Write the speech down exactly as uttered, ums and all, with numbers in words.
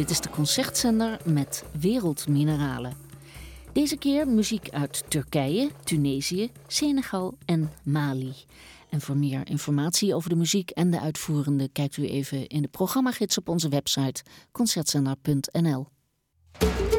Dit is de Concertzender met Wereldmineralen. Deze keer muziek uit Turkije, Tunesië, Senegal en Mali. En voor meer informatie over de muziek en de uitvoerende kijkt u even in de programmagids op onze website concertzender punt n l.